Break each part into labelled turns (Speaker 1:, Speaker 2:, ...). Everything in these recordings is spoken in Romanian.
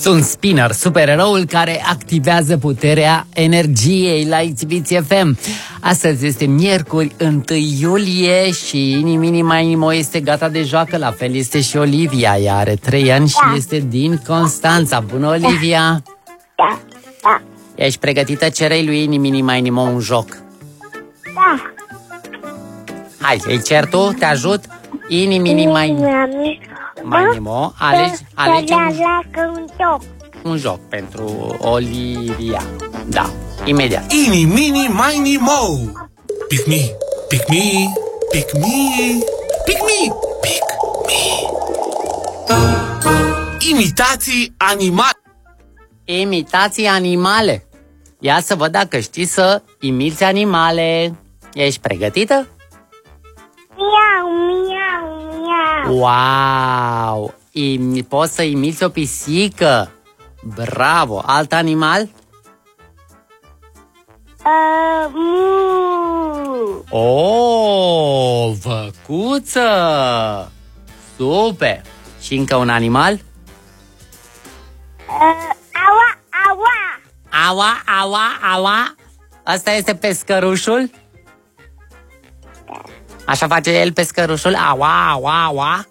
Speaker 1: Sunt Spinner, supereroul care activează puterea energiei la Exhibiție FM. Astăzi este miercuri, 1 iulie și Inimini Mainimo este gata de joacă. La fel este și Olivia, ea are 3 ani și este din Constanța. Bună, Olivia!
Speaker 2: Da.
Speaker 1: Ești pregătită? Cerei lui Inimini Mainimo un joc.
Speaker 2: Da.
Speaker 1: Hai, îi cer tu, te ajut. Inimini Mainimo, alege un joc pentru Olivia. Da, imediat.
Speaker 3: Inimini Mainimo. Pick me, pick me, pick me, pick me, pick me. Imitații animale.
Speaker 1: Imitații animale. Ia să văd dacă știi să imiți animale. Ești pregătită?
Speaker 2: Miau, miau, miau.
Speaker 1: Wow! Poți să imiți o pisică. Bravo! Alt animal?
Speaker 2: Mu.
Speaker 1: Oh, văcuță! Super! Și încă un animal?
Speaker 2: Aua, aua.
Speaker 1: Aua, aua, aua. Asta este pescărușul? Așa face el, pescărușul? Aua, aua, aua.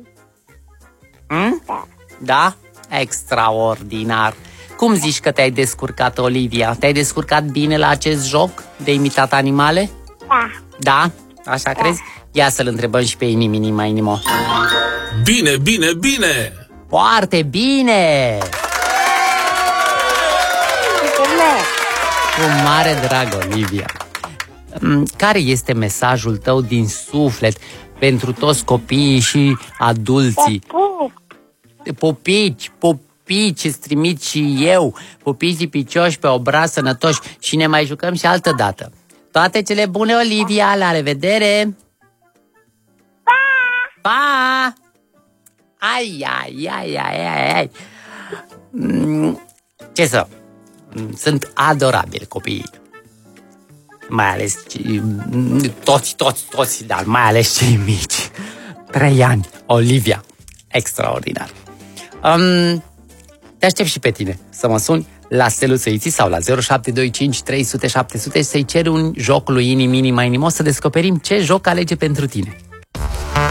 Speaker 1: Da? Extraordinar. Cum zici că te-ai descurcat, Olivia? Te-ai descurcat bine la acest joc de imitat animale?
Speaker 2: Da.
Speaker 1: Da? Așa crezi? Ia să-l întrebăm și pe Inimini Mainimo.
Speaker 3: Bine, bine, bine.
Speaker 1: Foarte bine! Cu mare drag, Olivia. Care este mesajul tău din suflet pentru toți copiii și adulții? Popici, îți trimit și eu. Popicii picioși pe obraz sănătoși. Și ne mai jucăm și altă dată. Toate cele bune, Olivia, la revedere!
Speaker 2: Pa!
Speaker 1: Pa! Ai. Ce să... Sunt adorabili copiii. Mai ales toți, dar mai ales cei mici. 3 ani, Olivia. Extraordinar. Te aștept și pe tine să mă suni la Steluță Iții sau la 0725 300 700 să-i ceri un joc lui Inimini Mainimo să descoperim ce joc alege pentru tine.